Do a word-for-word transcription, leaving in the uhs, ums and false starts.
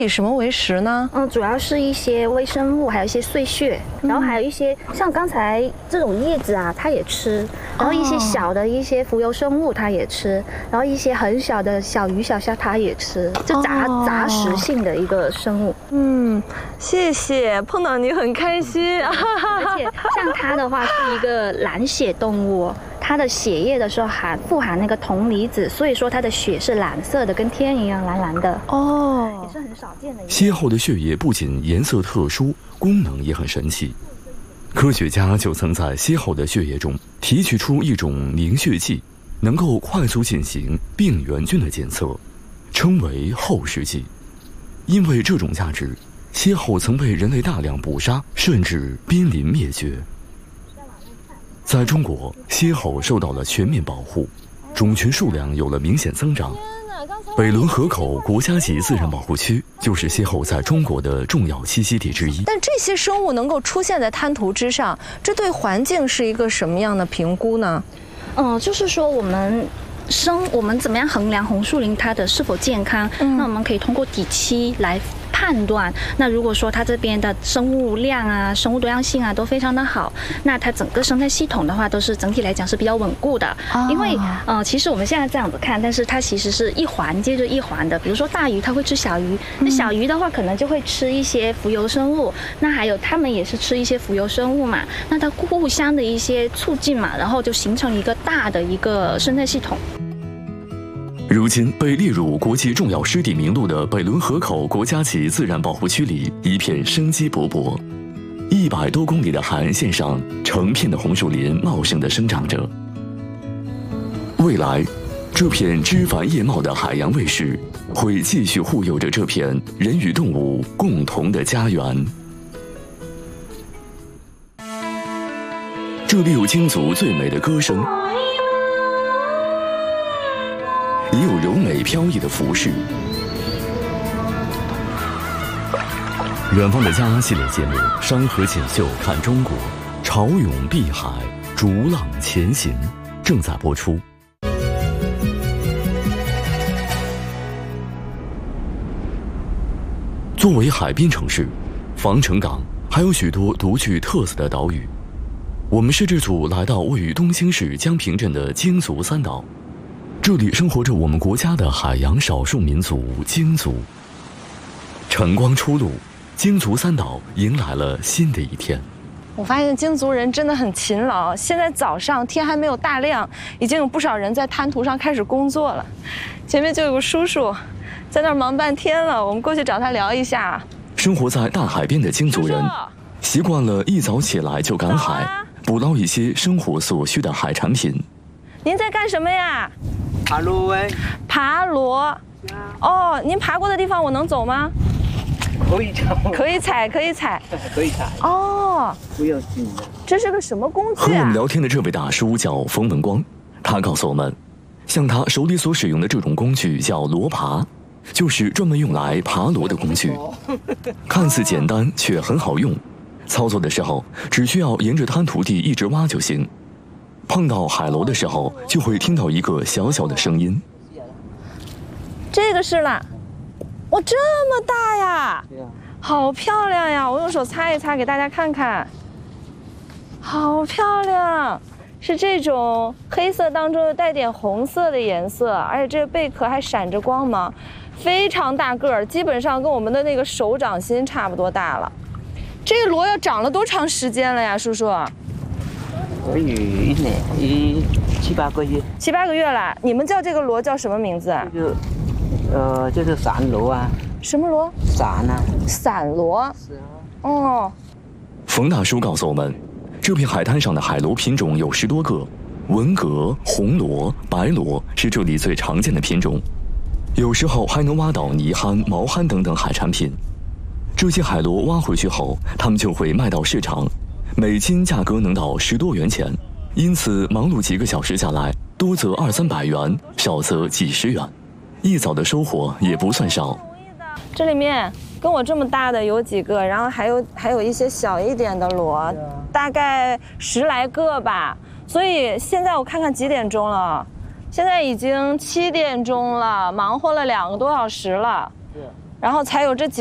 以什么为食呢？ 嗯，主要是一些微生物，还有一些碎屑，然后还有一些像刚才这种叶子啊，它也吃，然后一些小的一些浮游生物它也吃，然后一些很小的小鱼小虾它也吃，就杂、哦、杂食性的一个生物。 嗯，谢谢，碰到你很开心。 而且像它的话是一个蓝血动物。它的血液的时候含富含那个铜离子，所以说它的血是蓝色的，跟天一样蓝蓝的哦，也是很少见的。 蝎后的血液不仅颜色特殊，功能也很神奇。科学家就曾在蝎后的血液中提取出一种凝血剂，能够快速进行病原菌的检测，称为后视剂。因为这种价值，蝎后曾被人类大量捕杀，甚至濒临灭绝。在中国，蝎后受到了全面保护，种群数量有了明显增长。北仑河口国家级自然保护区就是蝎后在中国的重要栖息地之一。 但这些生物能够出现在滩涂之上，这对环境是一个什么样的评估呢？ 嗯，就是说我们生我们怎么样衡量红树林它的是否健康？嗯、那我们可以通过底栖来判断。那如果说它这边的生物量啊、生物多样性啊都非常的好，那它整个生态系统的话都是整体来讲是比较稳固的。哦、因为呃，其实我们现在这样子看，但是它其实是一环接着一环的。比如说大鱼它会吃小鱼，那小鱼的话可能就会吃一些浮游生物，那还有它们也是吃一些浮游生物嘛，那它互相的一些促进嘛，然后就形成一个大的一个生态系统。 如今被列入国际重要湿地名录的北仑河口国家级自然保护区里，一片生机勃勃。一百多公里的海岸线上，成片的红树林茂盛地生长着。未来，这片枝繁叶茂的海洋卫士会继续护佑着这片人与动物共同的家园。这里有鲸族最美的歌声，也有柔美飘逸的服饰。远方的家系列节目《山河锦绣看中国》，潮涌碧海，逐浪前行，正在播出。作为海滨城市，防城港还有许多独具特色的岛屿。我们摄制组来到位于东兴市江平镇的鲸族三岛。这里生活着我们国家的海洋少数民族鲸族。晨光初露，鲸族三岛迎来了新的一天。 我发现鲸族人真的很勤劳，现在早上天还没有大亮，已经有不少人在滩涂上开始工作了。前面就有个叔叔在那儿忙半天了，我们过去找他聊一下。 生活在大海边的鲸族人，习惯了一早起来就赶海，捕捞一些生活所需的海产品。 您在干什么呀？ 爬螺哎， 爬螺。哦，您爬过的地方我能走吗？ 可以踩， 可以踩，可以踩， 可以踩。 哦， 不要紧的。 这是个什么工具啊？ 和我们聊天的这位大叔叫冯文光，他告诉我们，像他手里所使用的这种工具叫螺耙，就是专门用来爬螺的工具。看似简单，却很好用。操作的时候，只需要沿着滩涂地一直挖就行。碰到海螺的时候，就会听到一个小小的声音。 这个是啦，哇，这么大呀！好漂亮呀！我用手擦一擦，给大家看看。好漂亮，是这种黑色当中又带点红色的颜色，而且这个贝壳还闪着光芒，非常大个儿，基本上跟我们的那个手掌心差不多大了。这个螺要长了多长时间了呀，叔叔？ 可以一年一七八个月， 七八个月了。你们叫这个螺叫什么名字啊？ 这个，呃，就是散螺啊。 什么螺？ 散啊。 散螺。 是啊。 哦。 冯大叔告诉我们，这片海滩上的海螺品种有十多个，文蛤、红螺、白螺是这里最常见的品种。有时候还能挖到泥蛤、毛蛤等等海产品。这些海螺挖回去后，他们就会卖到市场。每斤价格能到十多元钱，因此忙碌几个小时下来，多则二三百元，少则几十元，一早的收获也不算少。 这里面跟我这么大的有几个，然后还有还有一些小一点的螺，大概十来个吧。所以现在我看看几点钟了，现在已经七点钟了，忙活了两个多小时了。 然后才有这几。